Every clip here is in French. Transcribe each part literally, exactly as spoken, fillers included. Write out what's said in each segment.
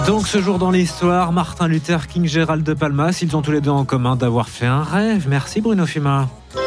Donc ce jour dans l'histoire, Martin Luther King, Gérald de Palmas, ils ont tous les deux en commun d'avoir fait un rêve. Merci Bruno Fuma.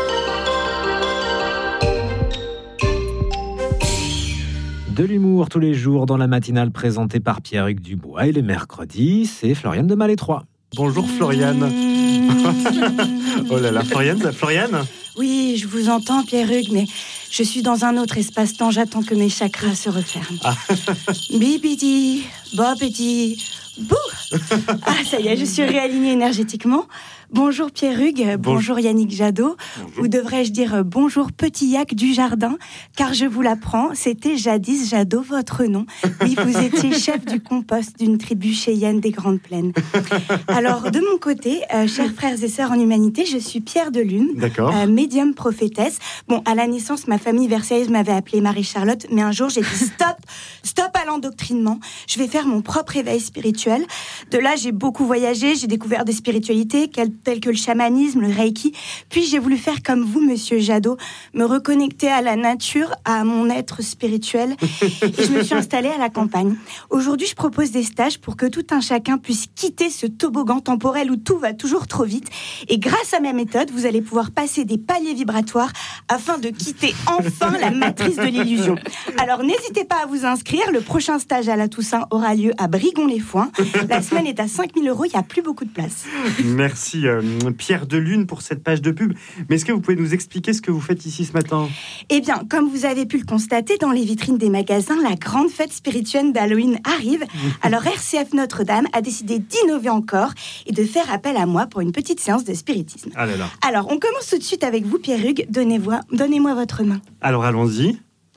De l'humour tous les jours dans la matinale présentée par Pierre-Hugues Dubois. Et les mercredis, c'est Floriane de Malétroit. Bonjour Floriane. Oh là là, Floriane, Floriane. Oui, je vous entends Pierre-Hugues, mais je suis dans un autre espace-temps, j'attends que mes chakras se referment. Ah. Bibidi, bobidi, bouh. Ah, ça y est, je suis réalignée énergétiquement. Bonjour Pierre-Hugues, bonjour, bonjour Yannick Jadot, bonjour. Ou devrais-je dire bonjour Petit Yac du Jardin, car je vous l'apprends, c'était jadis Jadot votre nom. Oui, vous étiez chef du compost d'une tribu cheyenne des Grandes Plaines. Alors, de mon côté, euh, chers frères et sœurs en humanité, je suis Pierre de Lune, euh, médium prophétesse. Bon, à la naissance, ma famille versaillaise m'avait appelée Marie-Charlotte, mais un jour, j'ai dit stop, stop à l'endoctrinement, je vais faire mon propre éveil spirituel. De là, j'ai beaucoup voyagé, j'ai découvert des spiritualités, quelles tels que le chamanisme, le reiki. Puis j'ai voulu faire comme vous, monsieur Jadot, me reconnecter à la nature, à mon être spirituel. Et je me suis installée à la campagne. Aujourd'hui, je propose des stages pour que tout un chacun puisse quitter ce toboggan temporel où tout va toujours trop vite. Et grâce à ma méthode, vous allez pouvoir passer des paliers vibratoires afin de quitter enfin la matrice de l'illusion. Alors n'hésitez pas à vous inscrire. Le prochain stage à la Toussaint aura lieu à Brigon-les-Foins. La semaine est à cinq mille euros. Il n'y a plus beaucoup de place. Merci. Euh, Pierre de Lune pour cette page de pub. Mais est-ce que vous pouvez nous expliquer ce que vous faites ici ce matin ? Eh bien, comme vous avez pu le constater, dans les vitrines des magasins, la grande fête spirituelle d'Halloween arrive. Alors R C F Notre-Dame a décidé d'innover encore et de faire appel à moi pour une petite séance de spiritisme. Ah là là. Alors, on commence tout de suite avec vous, Pierre-Hugues. Donnez-moi, donnez-moi votre main. Alors, allons-y.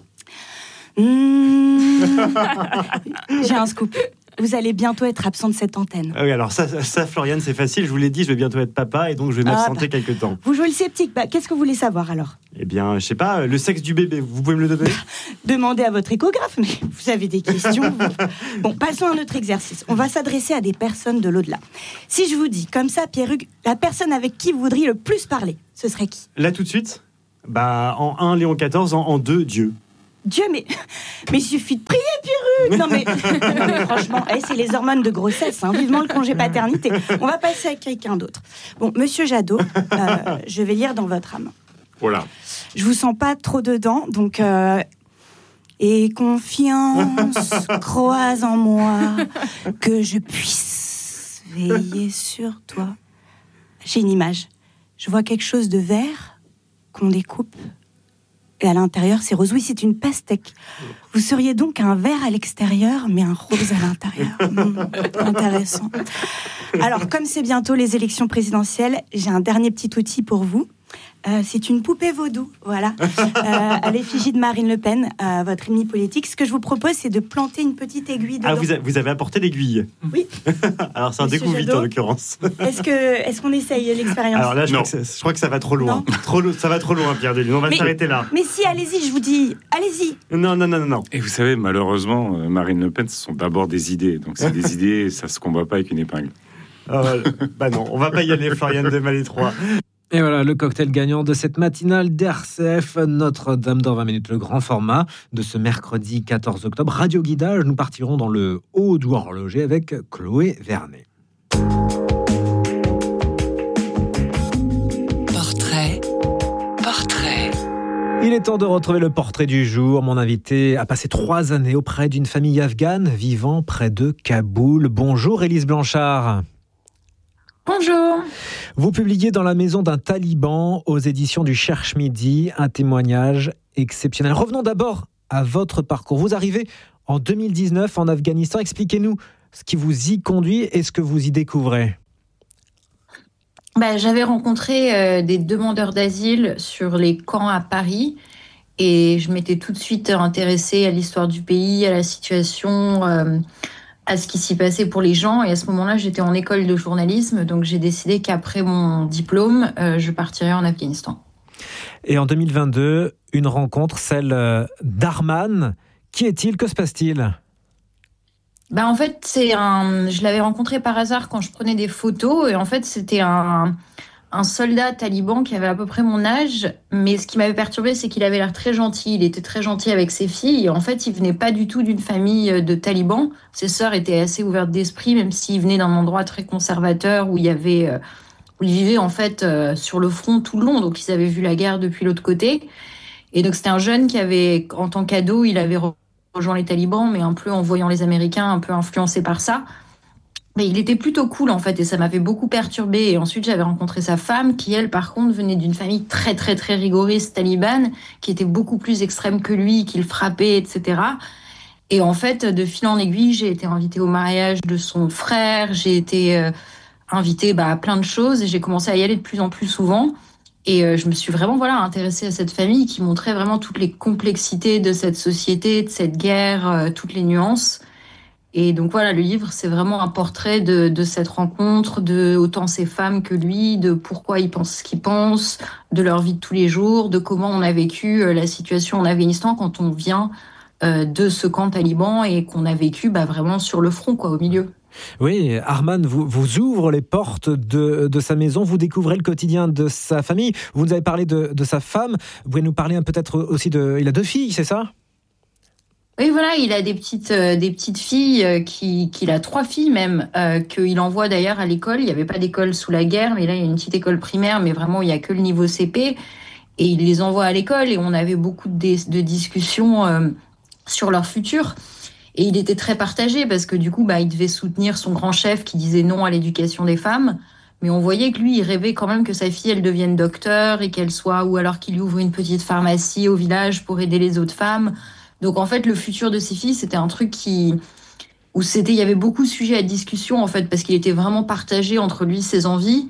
Mmh... J'ai un scoop. Vous allez bientôt être absent de cette antenne. Ah oui, alors ça, ça, ça, Floriane, c'est facile. Je vous l'ai dit, je vais bientôt être papa et donc je vais m'absenter ah bah. quelque temps. Vous jouez le sceptique. Bah, qu'est-ce que vous voulez savoir alors ? Eh bien, je sais pas, le sexe du bébé, vous pouvez me le donner ? Demandez à votre échographe, mais vous avez des questions. Vous... Bon, passons à un autre exercice. On va s'adresser à des personnes de l'au-delà. Si je vous dis, comme ça, Pierre-Hugues, la personne avec qui vous voudriez le plus parler, ce serait qui ? Là, tout de suite ? Bah, en un, Léon quatorze, en, en deux, Dieu. Dieu, mais, mais il suffit de prier, Pierre-Hugues. Non, mais, non, mais franchement, hey, c'est les hormones de grossesse, hein. Vivement le congé paternité. On va passer à quelqu'un d'autre. Bon, monsieur Jadot, euh, je vais lire dans votre âme. Voilà. Je vous sens pas trop dedans, donc... Euh, et confiance, croise en moi, que je puisse veiller sur toi. J'ai une image. Je vois quelque chose de vert qu'on découpe. Et à l'intérieur, c'est rose. Oui, c'est une pastèque. Vous seriez donc un vert à l'extérieur, mais un rose à l'intérieur. Mmh, intéressant. Alors, comme c'est bientôt les élections présidentielles, j'ai un dernier petit outil pour vous. Euh, c'est une poupée vaudou, voilà, euh, à l'effigie de Marine Le Pen, euh, votre ennemie politique. Ce que je vous propose, c'est de planter une petite aiguille dedans. Ah, vous, a, vous avez apporté l'aiguille ? Oui. Alors, c'est un découvite, en l'occurrence. Est-ce, que, est-ce qu'on essaye l'expérience ? Alors là, je crois, que je crois que ça va trop loin. trop, ça va trop loin, Pierre de Lune. On va mais, s'arrêter là. Mais si, allez-y, je vous dis, allez-y. Non, non, non, non, non. Et vous savez, malheureusement, Marine Le Pen, ce sont d'abord des idées. Donc, c'est des idées, ça se combat pas avec une épingle. Oh, bah non, on va pas y aller, Floriane de Malétroit. Et voilà, le cocktail gagnant de cette matinale d'R C F Notre-Dame dans vingt minutes, le grand format de ce mercredi quatorze octobre. Radio Guidage, nous partirons dans le haut du horloger avec Chloé Vernet. Portrait, portrait. Il est temps de retrouver le portrait du jour. Mon invité a passé trois années auprès d'une famille afghane vivant près de Kaboul. Bonjour Élise Blanchard. Bonjour. Vous publiez dans la maison d'un taliban aux éditions du Cherche Midi un témoignage exceptionnel. Revenons d'abord à votre parcours. Vous arrivez en deux mille dix-neuf en Afghanistan. Expliquez-nous ce qui vous y conduit et ce que vous y découvrez. Bah, j'avais rencontré euh, des demandeurs d'asile sur les camps à Paris et je m'étais tout de suite intéressée à l'histoire du pays, à la situation... Euh, à ce qui s'y passait pour les gens. Et à ce moment-là, j'étais en école de journalisme, donc j'ai décidé qu'après mon diplôme, euh, je partirais en Afghanistan. Et en deux mille vingt-deux, une rencontre, celle d'Arman. Qui est-il ? Que se passe-t-il ? Bah, en fait, c'est un... je l'avais rencontré par hasard quand je prenais des photos. Et en fait, c'était un, un soldat taliban qui avait à peu près mon âge, mais ce qui m'avait perturbée, c'est qu'il avait l'air très gentil. Il était très gentil avec ses filles. Et en fait, il venait pas du tout d'une famille de talibans. Ses sœurs étaient assez ouvertes d'esprit, même s'il venait d'un endroit très conservateur où il y avait, euh, où ils vivaient en fait euh, sur le front tout le long. Donc, ils avaient vu la guerre depuis l'autre côté. Et donc, c'était un jeune qui avait, en tant qu'ado, il avait rejoint les talibans, mais un peu en voyant les Américains, un peu influencé par ça. Mais il était plutôt cool, en fait, et ça m'avait beaucoup perturbée. Et ensuite, j'avais rencontré sa femme, qui, elle, par contre, venait d'une famille très, très, très rigoriste talibane, qui était beaucoup plus extrême que lui, qui le frappait, et cetera. Et en fait, de fil en aiguille, j'ai été invitée au mariage de son frère, j'ai été euh, invitée bah, à plein de choses, et j'ai commencé à y aller de plus en plus souvent. Et euh, je me suis vraiment voilà, intéressée à cette famille qui montrait vraiment toutes les complexités de cette société, de cette guerre, euh, toutes les nuances. Et donc voilà, le livre, c'est vraiment un portrait de, de cette rencontre, de autant ces femmes que lui, de pourquoi ils pensent ce qu'ils pensent, de leur vie de tous les jours, de comment on a vécu la situation en Afghanistan quand on vient euh, de ce camp taliban et qu'on a vécu bah, vraiment sur le front, quoi, au milieu. Oui, Arman vous, vous ouvre les portes de, de sa maison, vous découvrez le quotidien de sa famille. Vous nous avez parlé de, de sa femme, vous pouvez nous parler peut-être aussi de... Il a deux filles, c'est ça ? Oui, voilà, il a des petites, euh, des petites filles, euh, qui, qu'il a trois filles même, euh, qu'il envoie d'ailleurs à l'école. Il n'y avait pas d'école sous la guerre, mais là, il y a une petite école primaire, mais vraiment, il n'y a que le niveau C P. Et il les envoie à l'école et on avait beaucoup de, de discussions euh, sur leur futur. Et il était très partagé parce que du coup, bah, il devait soutenir son grand chef qui disait non à l'éducation des femmes. Mais on voyait que lui, il rêvait quand même que sa fille, elle devienne docteur et qu'elle soit, ou alors qu'il ouvre une petite pharmacie au village pour aider les autres femmes. Donc en fait, le futur de ses filles, c'était un truc qui où c'était, il y avait beaucoup de sujets à discussion en fait, parce qu'il était vraiment partagé entre lui, ses envies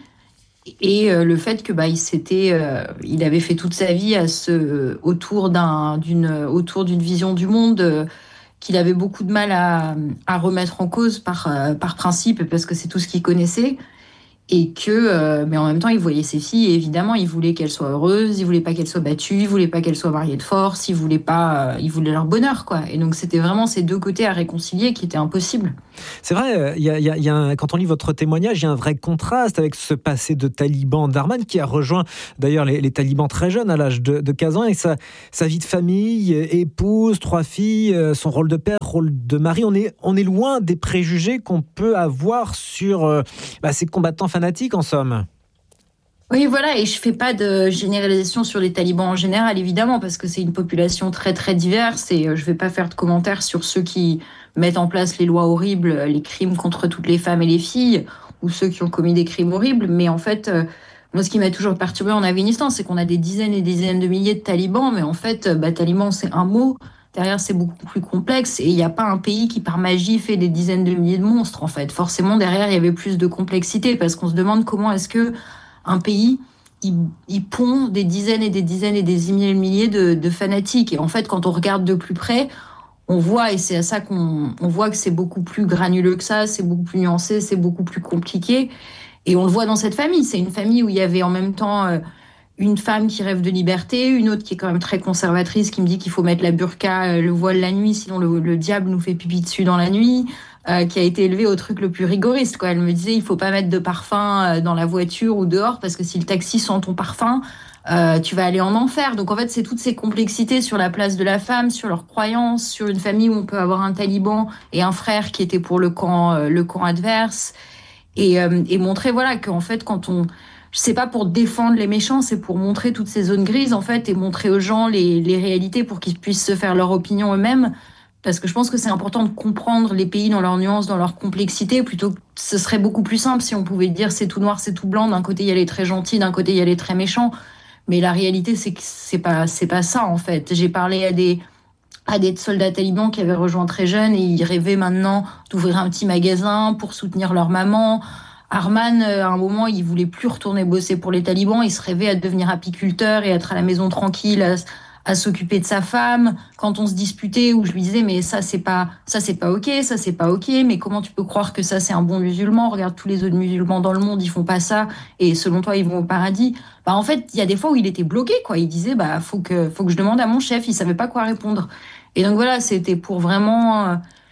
et euh, le fait que bah il s'était, euh, il avait fait toute sa vie à ce autour d'un d'une autour d'une vision du monde euh, qu'il avait beaucoup de mal à, à remettre en cause par euh, par principe parce que c'est tout ce qu'il connaissait. Et que, euh, mais en même temps, il voyait ses filles et évidemment, il voulait qu'elles soient heureuses, il voulait pas qu'elles soient battues, il voulait pas qu'elles soient mariées de force, il voulait pas, euh, il voulait leur bonheur, quoi. Et donc, c'était vraiment ces deux côtés à réconcilier qui étaient impossibles. C'est vrai, y a, y a, y a un, quand on lit votre témoignage, il y a un vrai contraste avec ce passé de taliban d'Arman qui a rejoint d'ailleurs les, les talibans très jeunes à l'âge de, de quinze ans et sa, sa vie de famille, épouse, trois filles, son rôle de père, rôle de mari. On est, on est loin des préjugés qu'on peut avoir sur euh, bah, ces combattants fanatiques en somme. Oui, voilà, et je fais pas de généralisation sur les talibans en général, évidemment, parce que c'est une population très très diverse et je vais pas faire de commentaires sur ceux qui mettent en place les lois horribles, les crimes contre toutes les femmes et les filles, ou ceux qui ont commis des crimes horribles. Mais en fait, euh, moi, ce qui m'a toujours perturbée en Afghanistan, c'est qu'on a des dizaines et des dizaines de milliers de talibans, mais en fait, bah, taliban, c'est un mot. Derrière, c'est beaucoup plus complexe et il n'y a pas un pays qui, par magie, fait des dizaines de milliers de monstres, en fait. Forcément, derrière, il y avait plus de complexité parce qu'on se demande comment est-ce que un pays, il, il pond des dizaines et des dizaines et des milliers et milliers de, de fanatiques. Et en fait, quand on regarde de plus près, on voit, et c'est à ça qu'on on voit que c'est beaucoup plus granuleux que ça, c'est beaucoup plus nuancé, c'est beaucoup plus compliqué. Et on le voit dans cette famille. C'est une famille où il y avait en même temps euh, une femme qui rêve de liberté, une autre qui est quand même très conservatrice, qui me dit qu'il faut mettre la burqa, le voile la nuit, sinon le, le diable nous fait pipi dessus dans la nuit, euh, qui a été élevée au truc le plus rigoriste, quoi. Elle me disait, il faut pas mettre de parfum dans la voiture ou dehors, parce que si le taxi sent ton parfum, euh, tu vas aller en enfer. Donc en fait, c'est toutes ces complexités sur la place de la femme, sur leurs croyances, sur une famille où on peut avoir un taliban et un frère qui était pour le camp, euh, le camp adverse, et, euh, et montrer, voilà, qu'en fait, quand on... C'est pas pour défendre les méchants, c'est pour montrer toutes ces zones grises, en fait, et montrer aux gens les, les réalités pour qu'ils puissent se faire leur opinion eux-mêmes. Parce que je pense que c'est important de comprendre les pays dans leurs nuances, dans leur complexité, plutôt que ce serait beaucoup plus simple si on pouvait dire c'est tout noir, c'est tout blanc, d'un côté il y a les très gentils, d'un côté il y a les très méchants. Mais la réalité, c'est que c'est pas, c'est pas ça, en fait. J'ai parlé à des, à des soldats talibans qui avaient rejoint très jeunes et ils rêvaient maintenant d'ouvrir un petit magasin pour soutenir leur maman. Arman, à un moment, il voulait plus retourner bosser pour les talibans. Il se rêvait à devenir apiculteur et être à la maison tranquille, à, à s'occuper de sa femme. Quand on se disputait, où je lui disais, mais ça, c'est pas, ça, c'est pas ok, ça, c'est pas ok. Mais comment tu peux croire que ça, c'est un bon musulman? Regarde tous les autres musulmans dans le monde, ils font pas ça. Et selon toi, ils vont au paradis. Bah, en fait, il y a des fois où il était bloqué, quoi. Il disait, bah, faut que, faut que je demande à mon chef. Il savait pas quoi répondre. Et donc voilà, c'était pour vraiment, euh,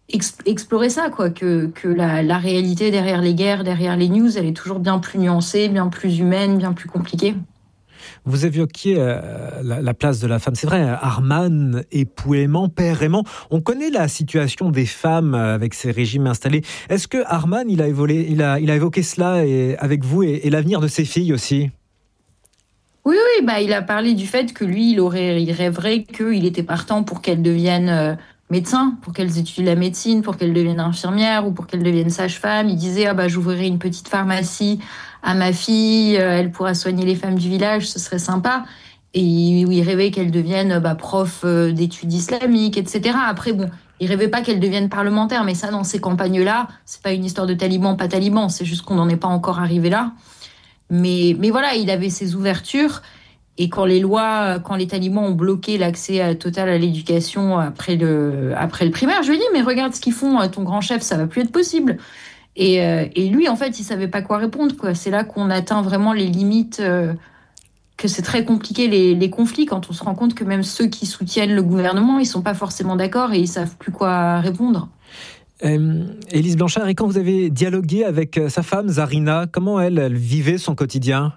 ex- explorer ça, quoi, que, que la, la réalité derrière les guerres, derrière les news, elle est toujours bien plus nuancée, bien plus humaine, bien plus compliquée. Vous évoquiez euh, la, la place de la femme. C'est vrai, Arman, époux aimant, père aimant. On connaît la situation des femmes avec ces régimes installés. Est-ce que Arman, il a, évolué, il a, il a évoqué cela et, avec vous et, et l'avenir de ses filles aussi? Oui, oui, bah, il a parlé du fait que lui, il, aurait, il rêverait qu'il était partant pour qu'elles deviennent euh, médecins, pour qu'elles étudient la médecine, pour qu'elles deviennent infirmières ou pour qu'elles deviennent sages-femmes. Il disait, ah, bah, j'ouvrirai une petite pharmacie à ma fille, euh, elle pourra soigner les femmes du village, ce serait sympa. Et il, il rêvait qu'elles deviennent bah, prof euh, d'études islamiques, et cetera. Après, bon, il rêvait pas qu'elles deviennent parlementaires, mais ça, dans ces campagnes-là, c'est pas une histoire de talibans, pas talibans, c'est juste qu'on n'en est pas encore arrivé là. Mais, mais voilà, il avait ses ouvertures. Et quand les lois, quand les talibans ont bloqué l'accès à- total à l'éducation après le, après le primaire, je lui ai dit, mais regarde ce qu'ils font, euh, ton grand chef, ça va plus être possible. Et, euh, et lui, en fait, il savait pas quoi répondre, quoi. C'est là qu'on atteint vraiment les limites, euh, que c'est très compliqué les, les conflits, quand on se rend compte que même ceux qui soutiennent le gouvernement, ils sont pas forcément d'accord et ils savent plus quoi répondre. Euh, Élise Blanchard, et quand vous avez dialogué avec sa femme, Zarina, comment elle, elle vivait son quotidien?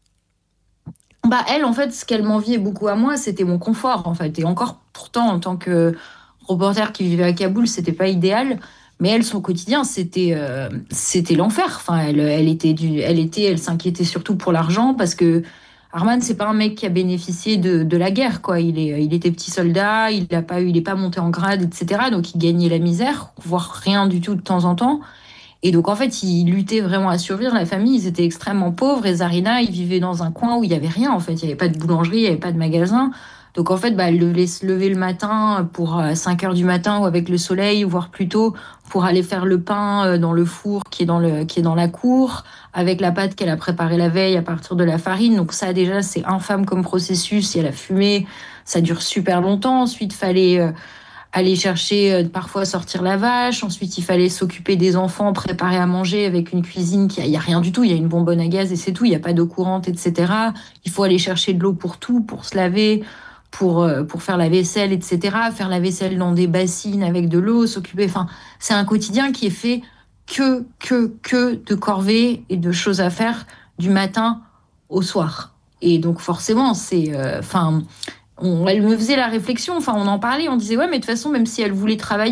Bah, elle, en fait, ce qu'elle m'enviait beaucoup à moi, c'était mon confort, en fait. Et encore, pourtant, en tant que reporter qui vivait à Kaboul, c'était pas idéal. Mais elle, son quotidien, c'était euh, c'était l'enfer. Enfin, elle, elle était du, elle était, elle s'inquiétait surtout pour l'argent parce que Arman, c'est pas un mec qui a bénéficié de, de la guerre, quoi. Il est, il était petit soldat, il a pas eu, il est pas monté en grade, et cetera. Donc, il gagnait la misère, voire rien du tout de temps en temps. Et donc, en fait, ils luttaient vraiment à survivre. La famille, ils étaient extrêmement pauvres. Et Zarina, ils vivaient dans un coin où il n'y avait rien, en fait. Il n'y avait pas de boulangerie, il n'y avait pas de magasin. Donc, en fait, bah, elle devait se lever le matin pour euh, cinq heures du matin ou avec le soleil, voire plus tôt, pour aller faire le pain euh, dans le four qui est dans, le, qui est dans la cour, avec la pâte qu'elle a préparée la veille à partir de la farine. Donc, ça, déjà, c'est infâme comme processus. Il y a la fumée, ça dure super longtemps. Ensuite, il fallait... euh, aller chercher, euh, parfois sortir la vache. Ensuite, il fallait s'occuper des enfants, préparer à manger avec une cuisine qui a, il y a rien du tout. Il y a une bonbonne à gaz et c'est tout. Il n'y a pas d'eau courante, et cetera. Il faut aller chercher de l'eau pour tout, pour se laver, pour, euh, pour faire la vaisselle, et cetera. Faire la vaisselle dans des bassines avec de l'eau, s'occuper. Enfin, c'est un quotidien qui est fait que, que, que de corvées et de choses à faire du matin au soir. Et donc, forcément, c'est, euh, enfin, on- elle me faisait la réflexion, enfin on en parlait, on disait ouais mais de toute façon même si elle voulait travailler